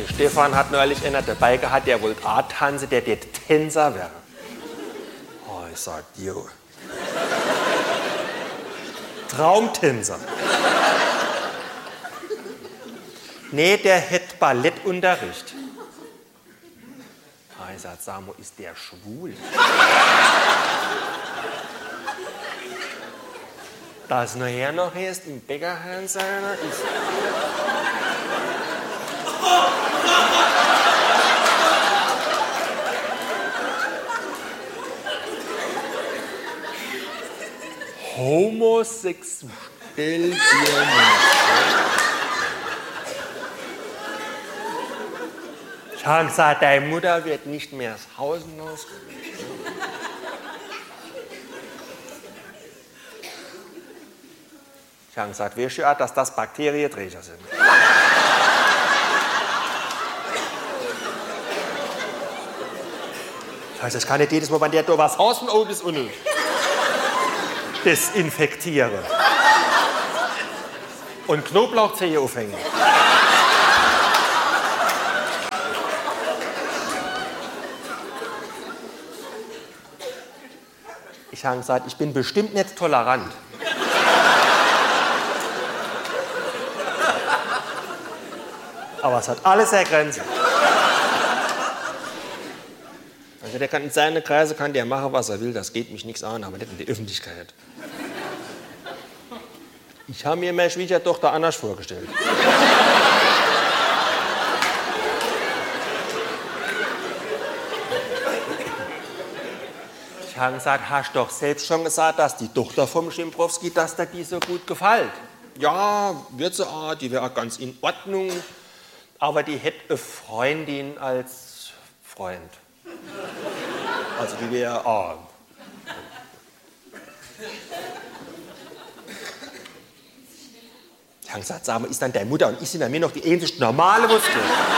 Der Stefan hat neulich einer dabei gehabt, der wollte auch tanzen, der Tänzer wäre. Oh, ich sag, jo. Traumtänzer. Nee, der hätte Ballettunterricht. Ah, ich sag, Samo, ist der schwul? Das nachher noch erst im Bäckerhahn seiner ist. Homosexuell dir nicht. Ich habe gesagt, deine Mutter wird nicht mehr das Haus los. Ich habe gesagt, weißt du, dass das Bakterienträger sind. Das heißt, ich kann nicht jedes Mal, wenn der da was Haus von oben bis unten desinfektieren. Und Knoblauchzehe aufhängen. Ich habe gesagt, ich bin bestimmt nicht tolerant. Aber es hat alles seine Grenzen. Also der kann in seine Kreise kann der machen, was er will, das geht mich nichts an, aber nicht in die Öffentlichkeit. Ich habe mir meine Schwiegertochter anders vorgestellt. Ich habe gesagt, hast doch selbst schon gesagt, dass die Tochter vom Schimbrowski, dass dir die so gut gefällt. Ja, wird sie auch, die wäre auch ganz in Ordnung. Aber die hätte eine Freundin als Freund. Also die wäre, Ich habe gesagt, sag mal, ist dann deine Mutter und ich sind an mir noch die ähnlich normale Muskeln.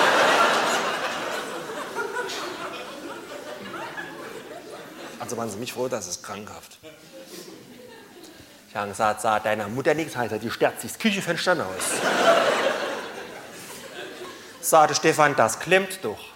Also waren sie mich froh, dass es krankhaft. Ich habe gesagt, sag deiner Mutter nichts, heißt die sterbt sich das Küchenfenster aus. Sagte Stefan, das klemmt doch.